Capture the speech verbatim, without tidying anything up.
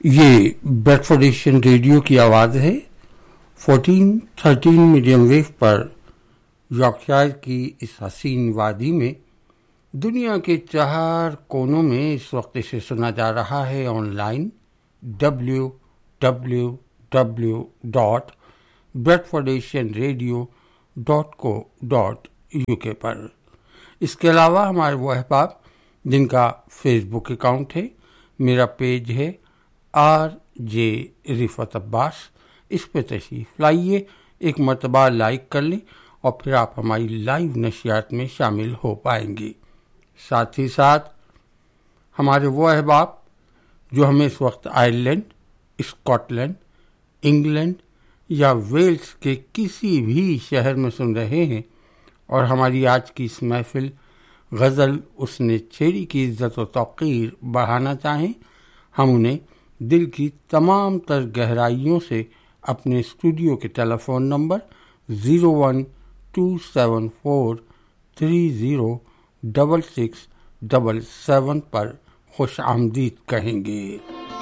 یہ Bradford Asian radio کی آواز ہے فورٹین تھرٹین میڈیم ویو پر یارکشائر کی اس حسین وادی میں دنیا کے چار کونوں میں اس وقت اسے سنا جا رہا ہے on line W W W dot Bradford Asian radio dot کو ڈاٹ یو کے پر۔ اس کے علاوہ ہمارے وہ احباب جن کا فیس بک اکاؤنٹ ہے، میرا پیج ہے آر جے رفعت عباس، اس پہ تشریف لائیے، ایک مرتبہ لائک کر لیں اور پھر آپ ہماری لائیو نشریات میں شامل ہو پائیں گے۔ ساتھ ہی ساتھ ہمارے وہ احباب جو ہمیں اس وقت آئرلینڈ، اسکاٹ لینڈ، انگلینڈ یا ویلز کے کسی بھی شہر میں سن رہے ہیں اور ہماری آج کی اس محفل غزل اس نے چھیڑی کی عزت و توقیر بڑھانا چاہیں، ہم انہیں دل کی تمام تر گہرائیوں سے اپنے اسٹوڈیو کے ٹیلی phone number zero one to seven four three zero double six double seven پر خوش آمدید کہیں گے۔